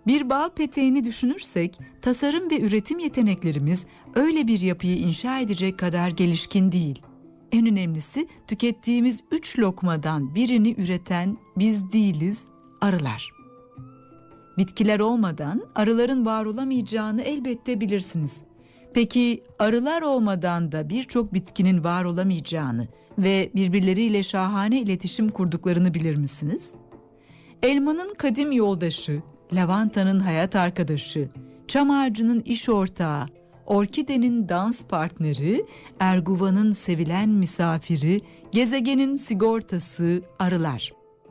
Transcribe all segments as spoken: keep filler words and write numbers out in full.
Bir bal peteğini düşünürsek, tasarım ve üretim yeteneklerimiz öyle bir yapıyı inşa edecek kadar gelişkin değil. En önemlisi, tükettiğimiz üç lokmadan birini üreten biz değiliz, arılar. Bitkiler olmadan arıların var olamayacağını elbette bilirsiniz. Peki arılar olmadan da birçok bitkinin var olamayacağını ve birbirleriyle şahane iletişim kurduklarını bilir misiniz? Elmanın kadim yoldaşı, lavantanın hayat arkadaşı, çam ağacının iş ortağı, orkidenin dans partneri, erguvanın sevilen misafiri, gezegenin sigortası arılar.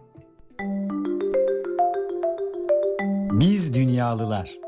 Biz Dünyalılar.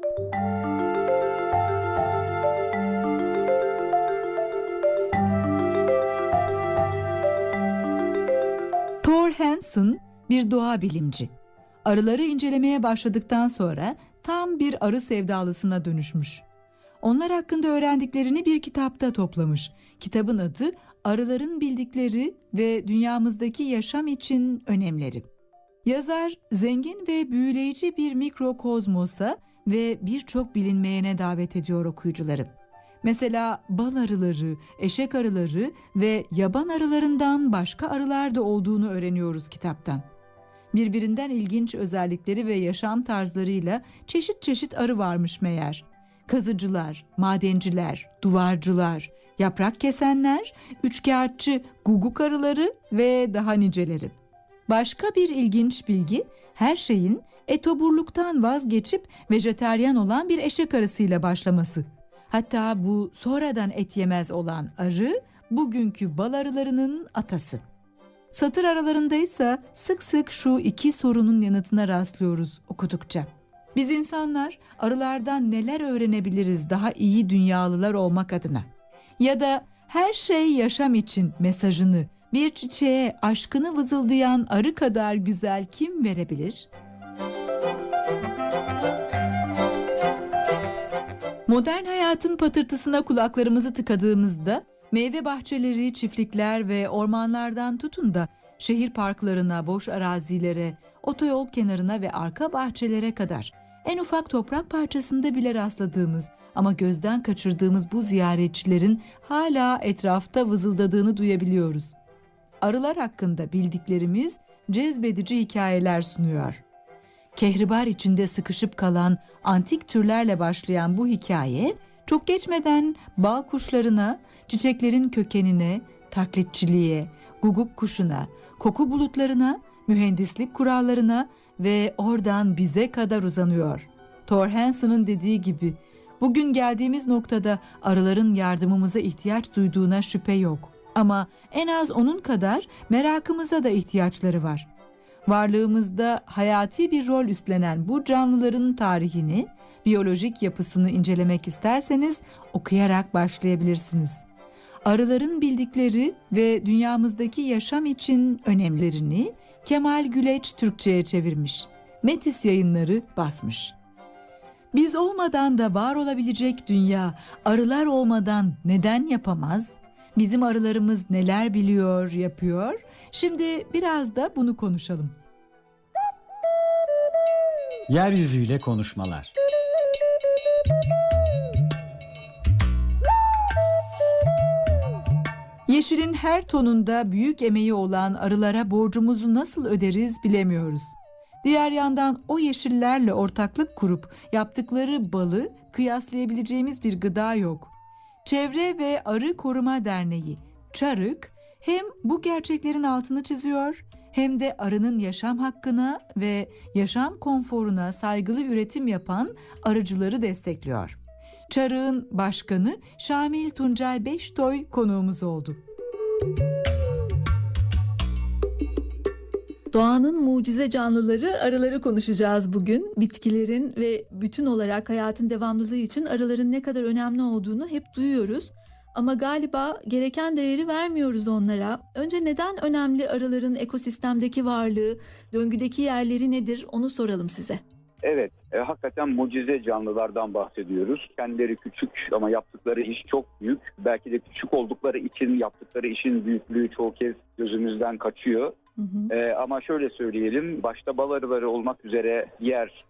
Thor Hansen bir doğa bilimci. Arıları incelemeye başladıktan sonra tam bir arı sevdalısına dönüşmüş. Onlar hakkında öğrendiklerini bir kitapta toplamış. Kitabın adı Arıların Bildikleri ve Dünyamızdaki Yaşam için Önemleri. Yazar, zengin ve büyüleyici bir mikrokozmosa ve birçok bilinmeyene davet ediyor okuyucuları. Mesela bal arıları, eşek arıları ve yaban arılarından başka arılar da olduğunu öğreniyoruz kitaptan. Birbirinden ilginç özellikleri ve yaşam tarzlarıyla çeşit çeşit arı varmış meğer. Kazıcılar, madenciler, duvarcılar, yaprak kesenler, üçkağıtçı guguk arıları ve daha niceleri. Başka bir ilginç bilgi, her şeyin etoburluktan vazgeçip vejeteryan olan bir eşek arısıyla başlaması. Hatta bu sonradan et yemez olan arı, bugünkü bal arılarının atası. Satır aralarında ise sık sık şu iki sorunun yanıtına rastlıyoruz okudukça. Biz insanlar arılardan neler öğrenebiliriz daha iyi dünyalılar olmak adına? Ya da her şey yaşam için mesajını bir çiçeğe aşkını vızıldayan arı kadar güzel kim verebilir? Modern hayatın patırtısına kulaklarımızı tıkadığımızda meyve bahçeleri, çiftlikler ve ormanlardan tutun da şehir parklarına, boş arazilere, otoyol kenarına ve arka bahçelere kadar en ufak toprak parçasında bile rastladığımız ama gözden kaçırdığımız bu ziyaretçilerin hala etrafta vızıldadığını duyabiliyoruz. Arılar hakkında bildiklerimiz cezbedici hikayeler sunuyor. Kehribar içinde sıkışıp kalan antik türlerle başlayan bu hikaye, çok geçmeden bal kuşlarına, çiçeklerin kökenine, taklitçiliğe, guguk kuşuna, koku bulutlarına, mühendislik kurallarına ve oradan bize kadar uzanıyor. Thor Hansen'ın dediği gibi, bugün geldiğimiz noktada arıların yardımımıza ihtiyaç duyduğuna şüphe yok. Ama en az onun kadar merakımıza da ihtiyaçları var. Varlığımızda hayati bir rol üstlenen bu canlıların tarihini, biyolojik yapısını incelemek isterseniz okuyarak başlayabilirsiniz. Arıların bildikleri ve dünyamızdaki yaşam için önemlerini Kemal Güleç Türkçe'ye çevirmiş. Metis Yayınları basmış. Biz olmadan da var olabilecek dünya, arılar olmadan neden yapamaz? Bizim arılarımız neler biliyor, yapıyor? Şimdi biraz da bunu konuşalım. Yeryüzüyle konuşmalar. Yeşilin her tonunda büyük emeği olan arılara borcumuzu nasıl öderiz bilemiyoruz. Diğer yandan o yeşillerle ortaklık kurup yaptıkları balı kıyaslayabileceğimiz bir gıda yok. Çevre ve Arı Koruma Derneği, ÇARıK, hem bu gerçeklerin altını çiziyor hem de arının yaşam hakkına ve yaşam konforuna saygılı üretim yapan arıcıları destekliyor. ÇARıK'ın başkanı Şamil Tuncay Beştoy konuğumuz oldu. Doğanın mucize canlıları, arıları konuşacağız bugün. Bitkilerin ve bütün olarak hayatın devamlılığı için arıların ne kadar önemli olduğunu hep duyuyoruz. Ama galiba gereken değeri vermiyoruz onlara. Önce neden önemli arıların ekosistemdeki varlığı, döngüdeki yerleri nedir onu soralım size. Evet, e, hakikaten mucize canlılardan bahsediyoruz. Kendileri küçük ama yaptıkları iş çok büyük. Belki de küçük oldukları için yaptıkları işin büyüklüğü çoğu kez gözümüzden kaçıyor. Hı hı. E, ama şöyle söyleyelim, başta bal arıları olmak üzere diğer